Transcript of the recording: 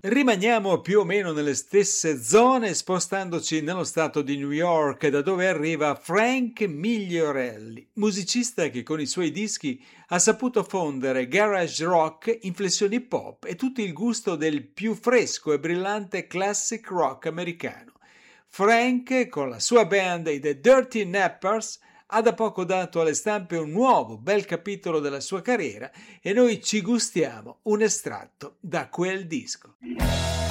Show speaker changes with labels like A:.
A: Rimaniamo più o meno nelle stesse zone, spostandoci nello stato di New York, da dove arriva Frank Migliorelli, musicista che con i suoi dischi ha saputo fondere garage rock, inflessioni pop e tutto il gusto del più fresco e brillante classic rock americano. Frank, con la sua band, i The Dirty Nappers, ha da poco dato alle stampe un nuovo bel capitolo della sua carriera e noi ci gustiamo un estratto da quel disco.